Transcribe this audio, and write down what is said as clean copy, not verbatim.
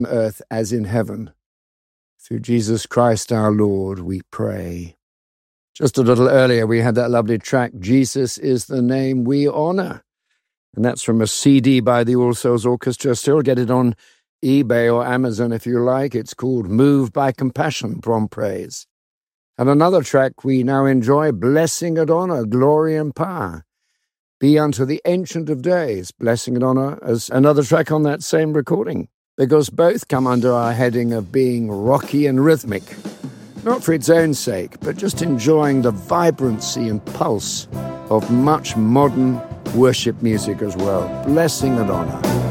on earth as in heaven. Through Jesus Christ our Lord, we pray. Just a little earlier, we had that lovely track, Jesus is the Name We Honor. And that's from a CD by the All Souls Orchestra. Still get it on eBay or Amazon if you like. It's called Moved by Compassion from Praise. And another track we now enjoy, Blessing and Honor, Glory and Power. Be unto the Ancient of Days, Blessing and Honor, as another track on that same recording, because both come under our heading of being rocky and rhythmic. Not for its own sake, but just enjoying the vibrancy and pulse of much modern worship music as well. Blessing and honor.